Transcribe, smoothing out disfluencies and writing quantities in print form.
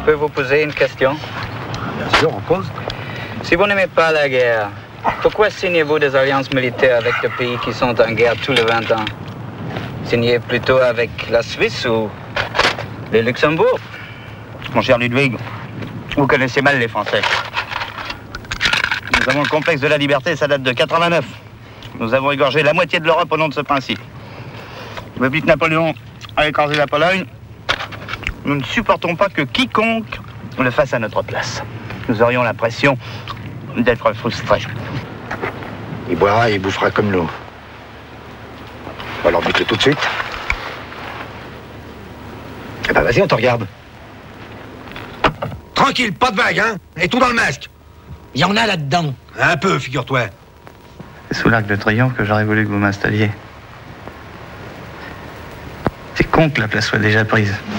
peux vous poser une question? Bien sûr, on pose. Si vous n'aimez pas la guerre, pourquoi signez-vous des alliances militaires avec des pays qui sont en guerre tous les 20 ans? Signez plutôt avec la Suisse ou le Luxembourg? Mon cher Ludwig, vous connaissez mal les Français. Nous avons le complexe de la liberté, ça date de 89. Nous avons égorgé la moitié de l'Europe au nom de ce principe. Depuis que Napoléon a écrasé la Pologne, nous ne supportons pas que quiconque le fasse à notre place. Nous aurions l'impression d'être frustrés. Il boira et il bouffera comme nous. Alors dites-le tout de suite. Eh ben vas-y, on te regarde. Tranquille, pas de vague, hein? Et tout dans le masque. Il y en a là-dedans. Un peu, figure-toi. C'est sous l'Arc de Triomphe que j'aurais voulu que vous m'installiez. C'est con que la place soit déjà prise.